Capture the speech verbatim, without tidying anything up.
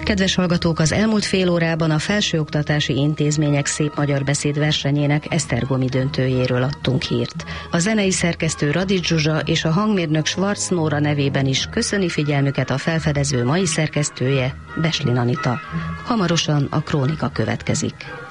Kedves hallgatók, az elmúlt fél órában a Felsőoktatási Intézmények Szép Magyar Beszéd versenyének esztergomi döntőjéről adtunk hírt. A zenei szerkesztő Radics Zsuzsa és a hangmérnök Schwarz Nóra nevében is köszöni figyelmüket a felfedező mai szerkesztője, Beslin Anita. Hamarosan a krónika következik.